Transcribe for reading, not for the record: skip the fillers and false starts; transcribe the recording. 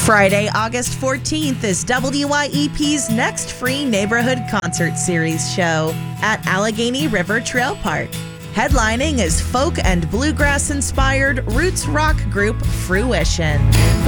Friday, August 14th is WYEP's next free neighborhood concert series show at Allegheny River Trail Park. Headlining is folk and bluegrass-inspired roots rock group Fruition.